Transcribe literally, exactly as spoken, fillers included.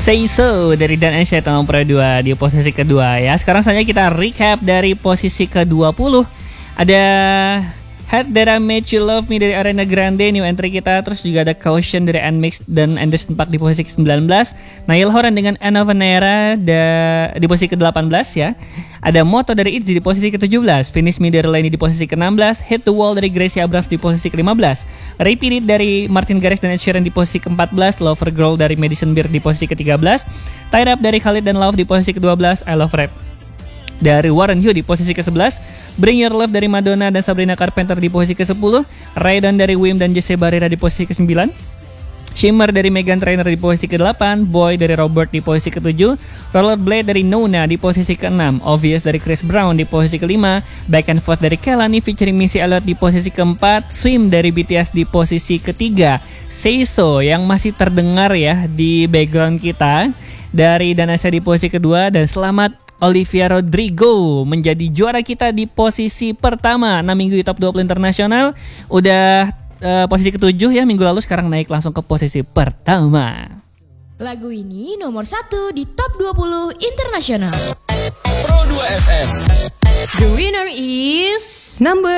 Say So dari Dan Asia tahun Pro dua di posisi kedua ya. Sekarang saja kita recap dari posisi ke dua puluh. Ada Head That I Made You Love Me dari Ariana Grande, new entry kita. Terus juga ada Caution dari Nmix dan Anderson .Paak di posisi ke sembilan belas. Niall Horan dengan End of an Era da- di posisi ke delapan belas ya. Ada Moto dari Itzy di posisi ke tujuh belas. Finish Me dari Lainey di posisi ke enam belas. Hit the Wall dari Gracie Abrams di posisi ke lima belas. Repeat It dari Martin Garrix dan Ed Sheeran di posisi ke empat belas. Lover Girl dari Madison Beer di posisi ke tiga belas. Tied Up dari Khalid dan Love di posisi ke dua belas. I Love Rap dari Warren Hugh di posisi ke sebelas. Bring Your Love dari Madonna dan Sabrina Carpenter di posisi ke sepuluh. Raydon dari Wim dan Jesse Barrera di posisi ke sembilan. Shimmer dari Meghan Trainor di posisi ke delapan. Boy dari Robert di posisi ke tujuh. Rollerblade dari Nona di posisi ke enam. Obvious dari Chris Brown di posisi ke lima. Back and Forth dari Kehlani featuring Missy Elliott di posisi ke empat. Swim dari B T S di posisi ke tiga. Say So yang masih terdengar ya di background kita dari Dan Asia di posisi kedua. Dan selamat Olivia Rodrigo menjadi juara kita di posisi pertama enam minggu di top dua puluh internasional. Udah uh, posisi ketujuh ya minggu lalu, sekarang naik langsung ke posisi pertama. Lagu ini nomor satu di top dua puluh internasional. Pro dua F M. The winner is number